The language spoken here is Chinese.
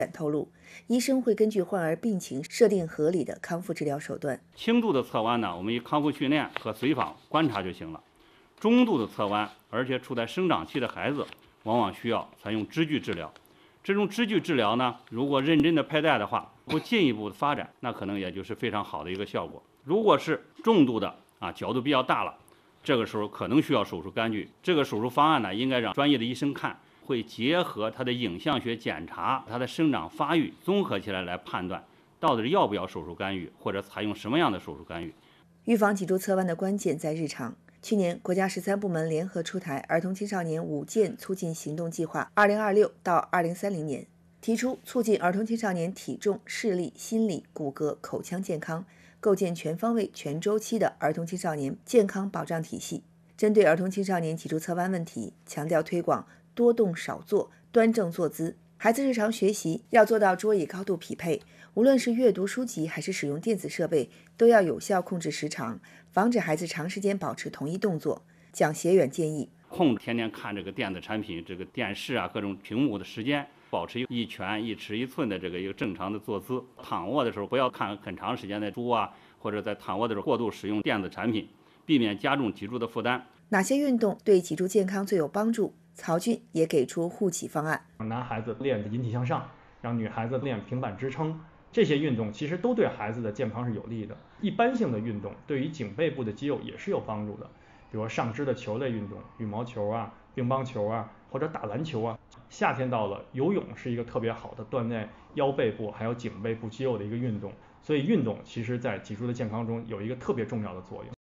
透露，医生会根据患儿病情设定合理的康复治疗手段。 轻度的侧弯呢，我们以康复训练和随访观察就行了。中度的侧弯，而且处在生长期的孩子，往往需要采用支具治疗。这种支具治疗呢，如果认真的佩戴的话，不进一步的发展，那可能也就是非常好的一个效果。如果是重度的角度比较大了，这个时候可能需要手术干预。这个手术方案呢，应该让专业的医生看，会结合他的影像学检查、他的生长发育综合起来判断，到底要不要手术干预，或者采用什么样的手术干预。 预防脊柱侧弯的关键在日常。去年，国家13部门联合出台《儿童青少年5健促进行动计划 （2026 到2030年）》，提出促进儿童青少年体重、视力、心理、骨骼、口腔健康，构建全方位、全周期的儿童青少年健康保障体系。针对儿童青少年脊柱侧弯问题，强调推广多动少坐、端正坐姿。孩子日常学习要做到桌椅高度匹配，无论是阅读书籍还是使用电子设备，都要有效控制时长，防止孩子长时间保持同一动作。蒋协远建议， 控制天天看这个电子产品、这个电视各种屏幕的时间，保持一拳一尺一寸的一个正常的坐姿。躺卧的时候不要看很长时间的书或者在躺卧的时候过度使用电子产品，避免加重脊柱的负担。 哪些运动对脊柱健康最有帮助？曹俊也给出护脊方案。 男孩子练引体向上，让女孩子练平板支撑，这些运动其实都对孩子的健康是有利的。一般性的运动对于颈背部的肌肉也是有帮助的，比如上肢的球类运动，羽毛球乒乓球或者打篮球夏天到了，游泳是一个特别好的锻炼腰背部还有颈背部肌肉的一个运动。所以运动其实在脊柱的健康中有一个特别重要的作用。